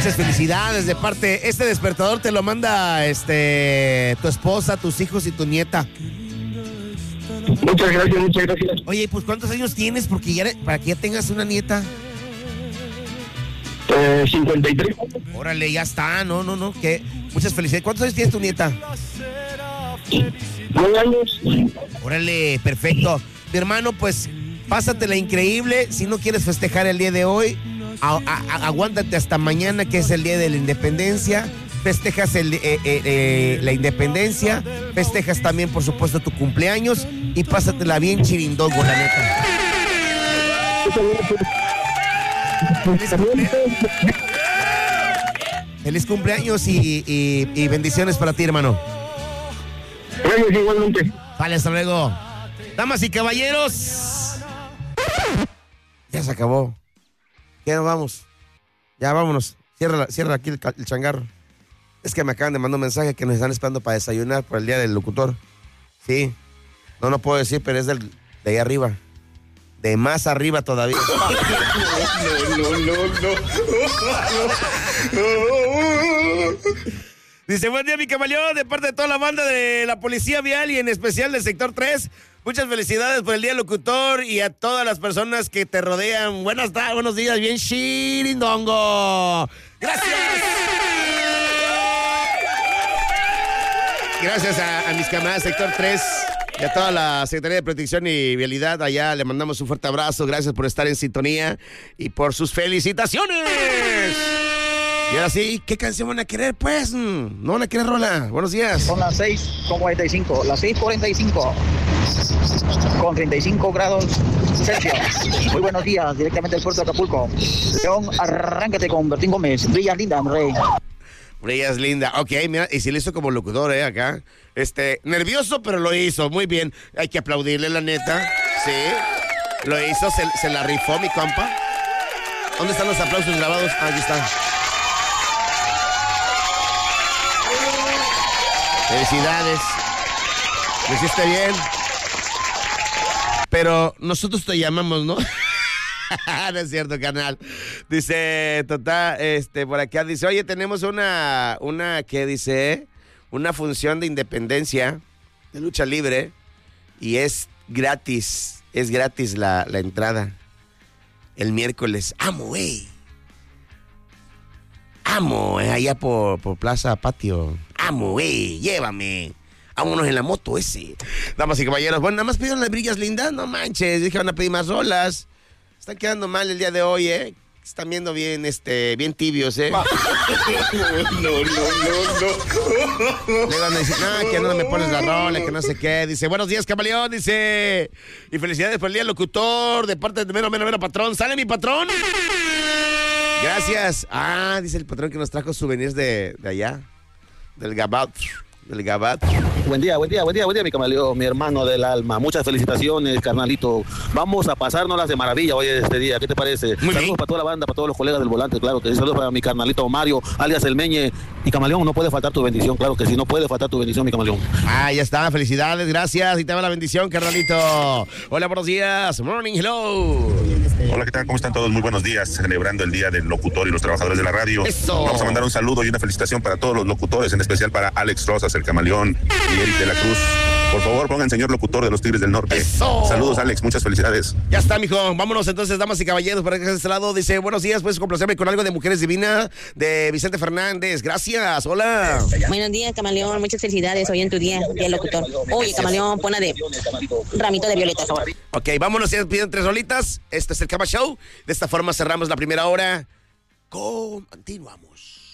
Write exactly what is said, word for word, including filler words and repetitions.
Muchas felicidades de parte. Este despertador te lo manda este tu esposa, tus hijos y tu nieta. Muchas gracias, muchas gracias. Oye, pues ¿cuántos años tienes? Porque ya para que ya tengas una nieta. Eh, cincuenta y tres. Órale, ya está. No, no, no. ¿Qué? Muchas felicidades. ¿Cuántos años tiene tu nieta? nueve años. Órale, perfecto. Mi hermano, pues pásatela increíble. Si no quieres festejar el día de hoy, A, a, aguántate hasta mañana, que es el día de la independencia. Festejas el, eh, eh, eh, la independencia, festejas también, por supuesto, tu cumpleaños y pásatela bien chirindongo, la neta. Feliz cumpleaños, Feliz cumpleaños y, y, y bendiciones para ti, hermano. Gracias, igualmente. Vale, hasta luego. Damas y caballeros, ya se acabó. Ya nos vamos. Ya vámonos. Cierra, cierra aquí el, el changarro. Es que me acaban de mandar un mensaje que nos están esperando para desayunar por el día del locutor. Sí. No, no puedo decir, pero es del, de ahí arriba. De más arriba todavía. No, no, no, no. Dice, buen día, mi camaleón, de parte de toda la banda de la Policía Vial y en especial del Sector tres. Muchas felicidades por el día del locutor y a todas las personas que te rodean. Buenas tardes, buenos días, bien chirindongo. Gracias. Gracias a, a mis camaradas Sector tres y a toda la Secretaría de Protección y Vialidad. Allá le mandamos un fuerte abrazo. Gracias por estar en sintonía y por sus felicitaciones. Y ahora sí, ¿qué canción van a querer, pues? ¿No van a querer rola? Buenos días. Son las seis con cuarenta y cinco, las seis cuarenta y cinco, con treinta y cinco grados Celsius. Muy buenos días, directamente del puerto de Acapulco. León, arráncate con Bertín Gómez. Brillas linda, rey. Brillas linda. Ok, mira, y si lo hizo como locutor, ¿eh? Acá. Este, nervioso, pero lo hizo. Muy bien. Hay que aplaudirle, la neta. Sí. Lo hizo, se, se la rifó, mi compa. ¿Dónde están los aplausos grabados? Ah, aquí están. Felicidades. Lo hiciste bien. Pero nosotros te llamamos, ¿no? No es cierto, carnal. Dice, total, este, por acá dice, oye, tenemos una, una, ¿qué dice? Una función de independencia, de lucha libre, y es gratis, es gratis la, la entrada. El miércoles. ¡Amo, güey! ¡Amo! Eh, allá por, por Plaza Patio. ¡Amo, güey! ¡Llévame! Vámonos en la moto ese. Damas y caballeros, bueno, nada más pidieron las brillas lindas, no manches, dije van a pedir más rolas. Están quedando mal el día de hoy, ¿eh? Están viendo bien, este, bien tibios, ¿eh? No, no, no, no. Le van a decir, no, que no me pones la rola, que no sé qué. Dice, buenos días, camaleón, dice. Y felicidades por el día del locutor, de parte de Mero, Mero, Mero, patrón. ¿Sale mi patrón? Gracias. Ah, dice el patrón que nos trajo souvenirs de, de allá, del Gabat. Del Gabat. Buen día, buen día, buen día, buen día, mi camaleón, mi hermano del alma. Muchas felicitaciones, carnalito. Vamos a pasárnoslas de maravilla hoy este día. ¿Qué te parece? Muy Saludos bien. para toda la banda, para todos los colegas del volante, claro que sí. Saludos para mi carnalito Mario, alias El Meñe. Y camaleón, no puede faltar tu bendición, claro que sí, no puede faltar tu bendición, mi camaleón. Ah, ya está, felicidades, gracias. Y te va la bendición, carnalito. Hola, buenos días. Morning, hello. Hola, ¿qué tal? ¿Cómo están todos? Muy buenos días, celebrando el Día del Locutor y los trabajadores de la radio. Eso. Vamos a mandar un saludo y una felicitación para todos los locutores, en especial para Alex Rosas, el Camaleón, y Eric de la Cruz. Por favor, pongan señor locutor de los Tigres del Norte. Eso. Saludos, Alex, muchas felicidades. Ya está, mijo. Vámonos entonces, damas y caballeros, para que de este lado. Dice, buenos días, puedes complacerme con algo de Mujeres Divinas de Vicente Fernández. Gracias, hola. Buenos días, camaleón. Muchas felicidades hoy en tu día, día del locutor. Oye, camaleón, pon de ramito de violetas. Ok, vámonos, ya piden tres rolitas. Este es el Cama Show. De esta forma cerramos la primera hora. Continuamos.